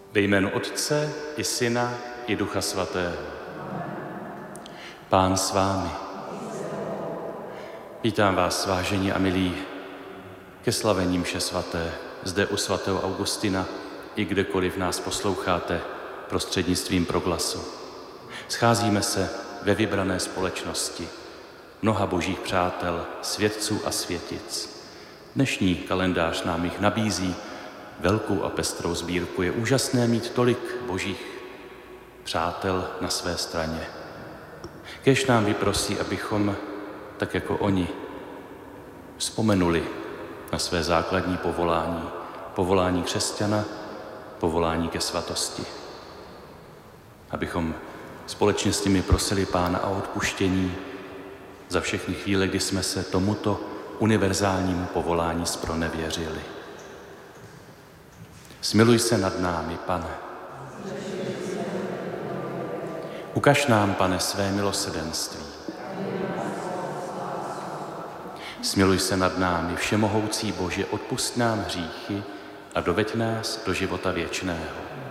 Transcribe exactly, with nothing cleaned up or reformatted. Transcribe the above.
Ve jménu Otce i Syna i Ducha Svatého. Pán s vámi. Vítám vás, vážení a milí, ke slavení mše svaté, zde u svatého Augustina i kdekoliv nás posloucháte prostřednictvím proglasu. Scházíme se ve vybrané společnosti mnoha božích přátel, světců a světic. Dnešní kalendář nám jich nabízí velkou a pestrou sbírku. Je úžasné mít tolik božích přátel na své straně. Kéž nám vyprosí, abychom, tak jako oni, vzpomenuli na své základní povolání, povolání křesťana, povolání ke svatosti. Abychom společně s nimi prosili Pána o odpuštění za všechny chvíle, kdy jsme se tomuto univerzálnímu povolání zpronevěřili. Smiluj se nad námi, Pane. Ukaž nám, Pane, své milosrdenství. Smiluj se nad námi, všemohoucí Bože, odpusť nám hříchy a doveď nás do života věčného.